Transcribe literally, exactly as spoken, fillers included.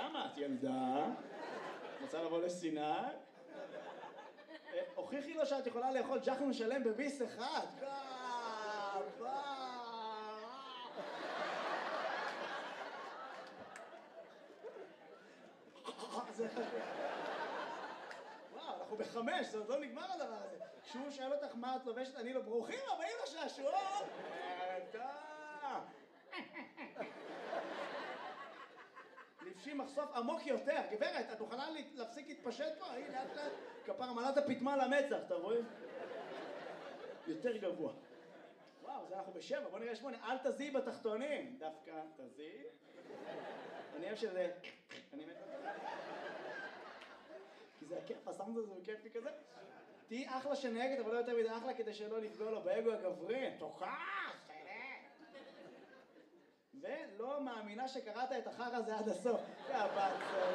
למה? את ילדה? רוצה לבוא לסיני? הוכיחי לו שאת יכולה לאכול ג'חנון שלם בביס אחד. וואו, אנחנו בחמש, זה עוד לא נגמר הדבר הזה. כשהוא שואל אותך מה את לובשת, אני לא ברוכים הבאים לשעשועון. לבשי מחשוף עמוק יותר. גברת, את מוכנה להפסיק להתפשט פה? הנה, לאט לאט. כפר מלאת הפטמה למצח, אתה רואה? יותר גבוה. וואו, זה אנחנו בשבע, בוא נראה שמונה. אל תזיעי בתחתונים. דווקא תזיעי. אני אוהב שזה... אני מת... כי זה הכיף, הסאונד הזה הוא כיף לי כזה. תהי אחלה שנהגת, אבל לא יותר מדי אחלה כדי שלא לפגוע לו באגו הגברי. תוקף, תראה. ולא מאמינה שקראת את החר הזה עד הסוף. יא בת